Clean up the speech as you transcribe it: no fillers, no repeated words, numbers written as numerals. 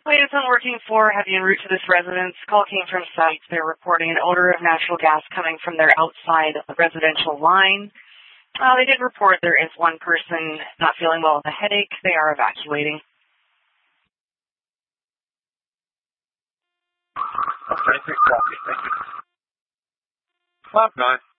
Wait isn't working for heavy en route to this residence. Call came from site. They're reporting an odor of natural gas coming from their outside residential line. They did report there is one person not feeling well with a headache. They are evacuating. Okay, thank you. 5-9.